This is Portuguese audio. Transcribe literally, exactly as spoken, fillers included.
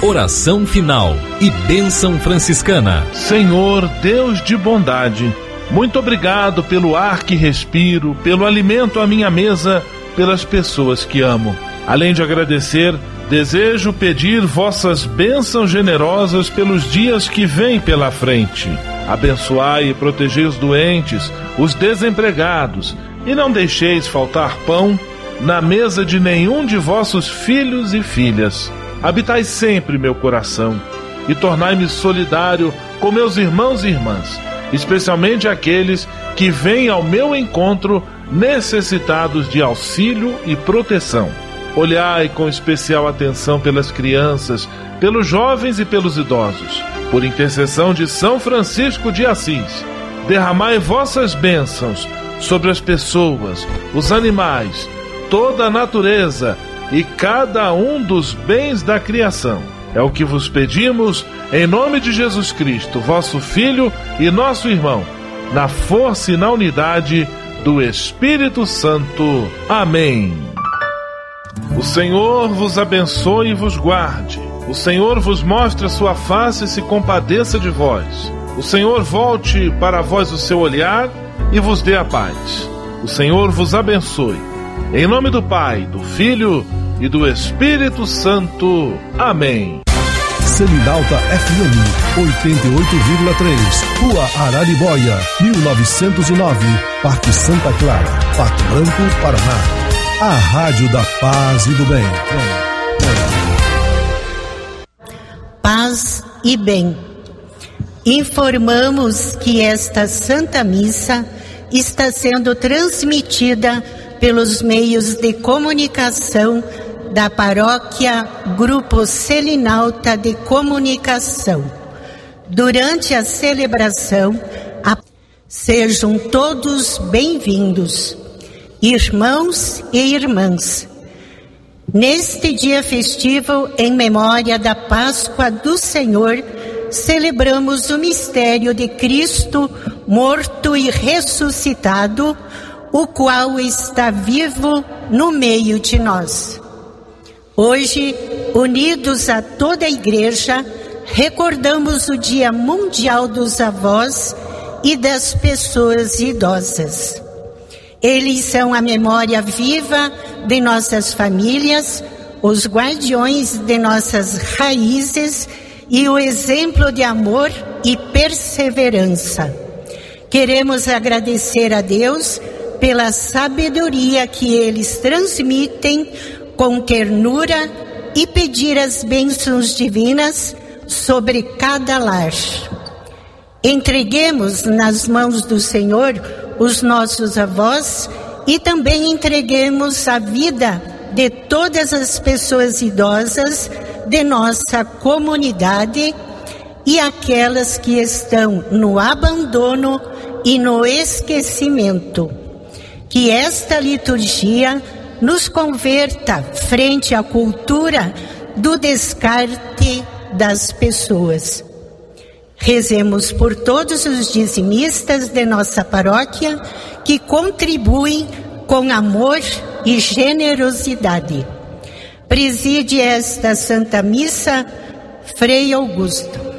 Oração final e bênção franciscana. Senhor, Deus de bondade, muito obrigado pelo ar que respiro, pelo alimento à minha mesa, pelas pessoas que amo. Além de agradecer, desejo pedir vossas bênçãos generosas pelos dias que vêm pela frente. Abençoai e protegei os doentes, os desempregados, e não deixeis faltar pão na mesa de nenhum de vossos filhos e filhas. Habitai sempre meu coração e tornai-me solidário com meus irmãos e irmãs, especialmente aqueles que vêm ao meu encontro necessitados de auxílio e proteção. Olhai com especial atenção pelas crianças, pelos jovens e pelos idosos. Por intercessão de São Francisco de Assis, derramai vossas bênçãos sobre as pessoas, os animais, toda a natureza e cada um dos bens da criação. É o que vos pedimos, em nome de Jesus Cristo, vosso Filho e nosso irmão, na força e na unidade do Espírito Santo. Amém. O Senhor vos abençoe e vos guarde. O Senhor vos mostre a sua face e se compadeça de vós. O Senhor volte para vós o seu olhar e vos dê a paz. O Senhor vos abençoe. Em nome do Pai, do Filho e do Espírito Santo. Amém. Seminalta F M oitenta e oito vírgula três, Rua Araribóia, mil novecentos e nove, Parque Santa Clara, Pato Branco, Paraná. A Rádio da Paz e do Bem. Paz e bem. Informamos que esta Santa Missa está sendo transmitida pelos meios de comunicação da Paróquia Grupo Selinalta de Comunicação. Durante a celebração, a... sejam todos bem-vindos, irmãos e irmãs. Neste dia festivo, em memória da Páscoa do Senhor, celebramos o mistério de Cristo morto e ressuscitado, o qual está vivo no meio de nós. Hoje, unidos a toda a Igreja, recordamos o Dia Mundial dos Avós e das Pessoas Idosas. Eles são a memória viva de nossas famílias, os guardiões de nossas raízes e o exemplo de amor e perseverança. Queremos agradecer a Deus pela sabedoria que eles transmitem com ternura e pedir as bênçãos divinas sobre cada lar. Entreguemos nas mãos do Senhor os nossos avós e também entreguemos a vida de todas as pessoas idosas de nossa comunidade e aquelas que estão no abandono e no esquecimento. Que esta liturgia nos converta frente à cultura do descarte das pessoas. Rezemos por todos os dizimistas de nossa paróquia que contribuem com amor e generosidade. Preside esta Santa Missa, Frei Augusto.